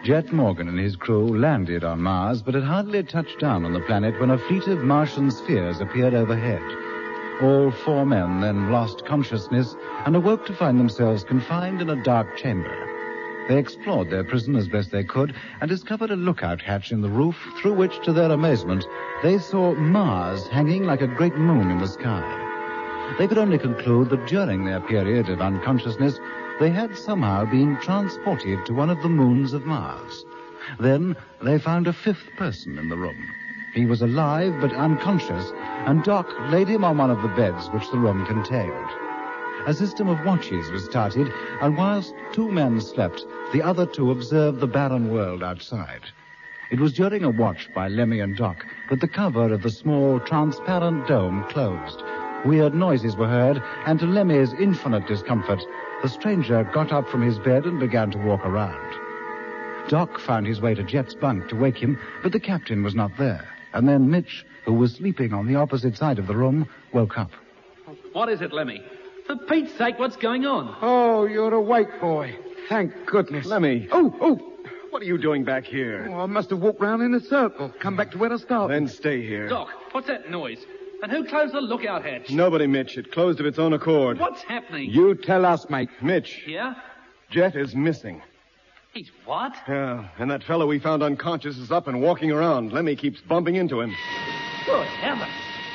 Jet Morgan and his crew landed on Mars, but had hardly touched down on the planet when a fleet of Martian spheres appeared overhead. All 4 men then lost consciousness and awoke to find themselves confined in a dark chamber. They explored their prison as best they could and discovered a lookout hatch in the roof through which, to their amazement, they saw Mars hanging like a great moon in the sky. They could only conclude that during their period of unconsciousness, they had somehow been transported to one of the moons of Mars. Then they found a 5th person in the room. He was alive but unconscious, and Doc laid him on one of the beds which the room contained. A system of watches was started, and whilst 2 men slept, the other 2 observed the barren world outside. It was during a watch by Lemmy and Doc that the cover of the small, transparent dome closed. Weird noises were heard, and to Lemmy's infinite discomfort, the stranger got up from his bed and began to walk around. Doc found his way to Jet's bunk to wake him, but the captain was not there. And then Mitch, who was sleeping on the opposite side of the room, woke up. What is it, Lemmy? For Pete's sake, what's going on? Oh, you're awake, boy. Thank goodness. Lemmy. Oh. What are you doing back here? Oh, I must have walked round in a circle. Come back to where I started. Then stay here. Doc, what's that noise? And who closed the lookout hatch? Nobody, Mitch. It closed of its own accord. What's happening? You tell us, mate. Mitch. Yeah? Jet is missing. He's what? Yeah, and that fellow we found unconscious is up and walking around. Lemmy keeps bumping into him. Good heavens.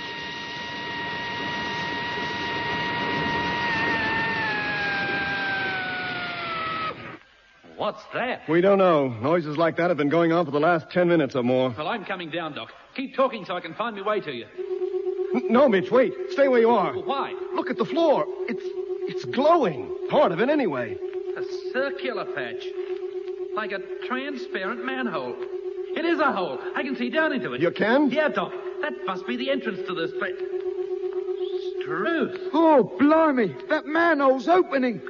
What's that? We don't know. Noises like that have been going on for the last 10 minutes or more. Well, I'm coming down, Doc. Keep talking so I can find my way to you. No, Mitch, wait. Stay where you are. Well, why? Look at the floor. It's glowing. Part of it, anyway. A circular patch. Like a transparent manhole. It is a hole. I can see down into it. You can? Yeah, Doc. That must be the entrance to this place. Struth. Oh, blimey. That manhole's opening.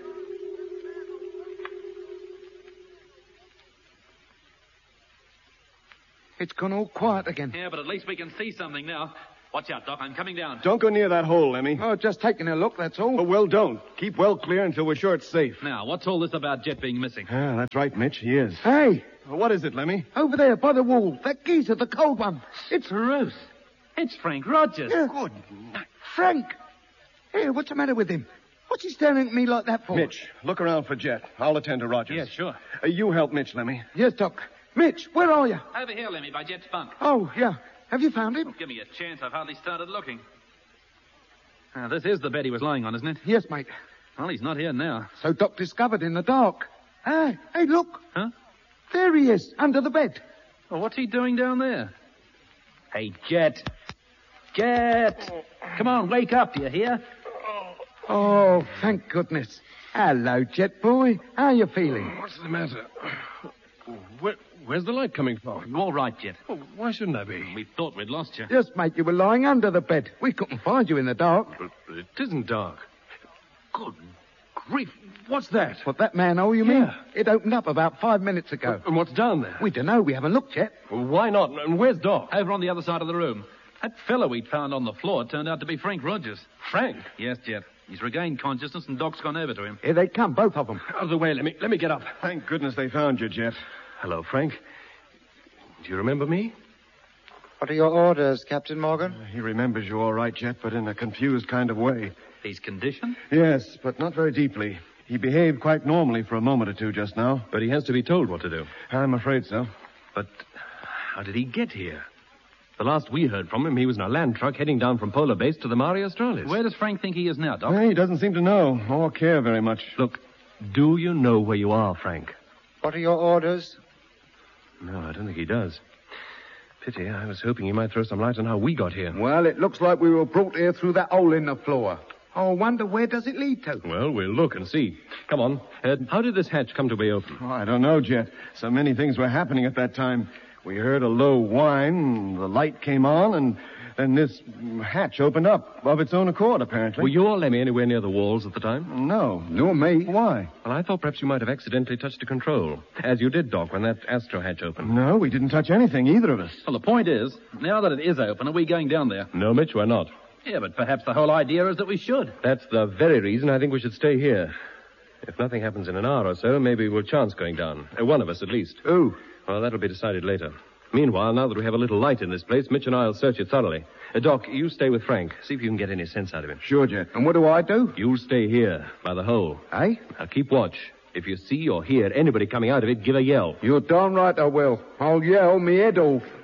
It's gone all quiet again. Yeah, but at least we can see something now. Watch out, Doc. I'm coming down. Don't go near that hole, Lemmy. Oh, just taking a look, that's all. But well, don't. Keep well clear until we're sure it's safe. Now, what's all this about Jet being missing? Ah, that's right, Mitch. He is. Hey, What is it, Lemmy? over there by the wall. That geezer, the cold one. It's Ruth. It's Frank Rogers. Yeah. Good night. Frank. Here, what's the matter with him? What's he staring at me like that for? Mitch, look around for Jet. I'll attend to Rogers. Yeah, sure. You help Mitch, Lemmy. Yes, Doc. Mitch, where are you? Over here, Lemmy, by Jet's bunk. Oh, yeah. Have you found him? Give me a chance. I've hardly started looking. Now, this is the bed he was lying on, isn't it? Yes, mate. Well, he's not here now. So Doc discovered in the dark. Hey, look. Huh? There he is, under the bed. Well, what's he doing down there? Hey, Jet. Jet! Come on, wake up, do you hear? Oh, thank goodness. Hello, Jet boy. How you feeling? What's the matter? Where's the light coming from? You all right, Jet? Oh, why shouldn't I be? We thought we'd lost you. Yes, mate, you were lying under the bed. We couldn't find you in the dark. But it isn't dark. Good grief. What's that? What, that manhole, you mean? Yeah. It opened up about 5 minutes ago. And what's down there? We don't know. We haven't looked yet. Well, why not? And where's Doc? Over on the other side of the room. That fellow we'd found on the floor turned out to be Frank Rogers. Frank? Yes, Jet. He's regained consciousness and Doc's gone over to him. Here they come, both of them. Out of the way. Let me get up. Thank goodness they found you, Jet. Hello, Frank. Do you remember me? What are your orders, Captain Morgan? He remembers you all right, Jet, but in a confused kind of way. He's conditioned? Yes, but not very deeply. He behaved quite normally for a moment or two just now. But he has to be told what to do. I'm afraid so. But how did he get here? The last we heard from him, he was in a land truck heading down from Polar Base to the Mare Australis. Where does Frank think he is now, Doc? Well, he doesn't seem to know or care very much. Look, do you know where you are, Frank? What are your orders? No, I don't think he does. Pity. I was hoping he might throw some light on how we got here. Well, it looks like we were brought here through that hole in the floor. Oh, I wonder where does it lead to? Well, we'll look and see. Come on. How did this hatch come to be open? Oh, I don't know, Jet. So many things were happening at that time. We heard a low whine, the light came on, and then this hatch opened up of its own accord, apparently. Were you or Lemmy anywhere near the walls at the time? No. Nor me. Why? Well, I thought perhaps you might have accidentally touched a control, as you did, Doc, when that astro hatch opened. No, we didn't touch anything, either of us. Well, the point is, now that it is open, are we going down there? No, Mitch, we're not. Yeah, but perhaps the whole idea is that we should. That's the very reason I think we should stay here. If nothing happens in an hour or so, maybe we'll chance going down. One of us, at least. Who? Well, that'll be decided later. Meanwhile, now that we have a little light in this place, Mitch and I'll search it thoroughly. Doc, you stay with Frank. See if you can get any sense out of him. Sure, Jet. And what do I do? You stay here, by the hole. Eh? Now, keep watch. If you see or hear anybody coming out of it, give a yell. You're darn right I will. I'll yell me head off.